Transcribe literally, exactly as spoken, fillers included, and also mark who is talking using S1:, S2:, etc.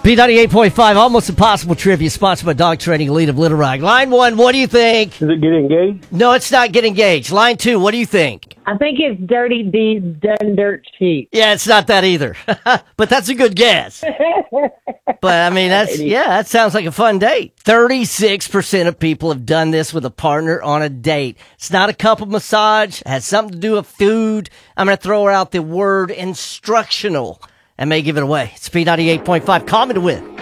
S1: B ninety-eight point five, Almost Impossible Trivia, sponsored by Dog Training Elite of Little Rock. Line one, what do you think?
S2: Is it get engaged?
S1: No, it's not Get Engaged. Line two, what do you think?
S3: I think it's Dirty Deeds Done Dirt Cheap.
S1: Yeah, it's not that either. But that's a good guess. But, I mean, that's, yeah, that sounds like a fun date. thirty-six percent of people have done this with a partner on a date. It's not a couple massage. It has something to do with food. I'm going to throw out the word instructional and may give it away. It's B ninety-eight point five. Call me to win.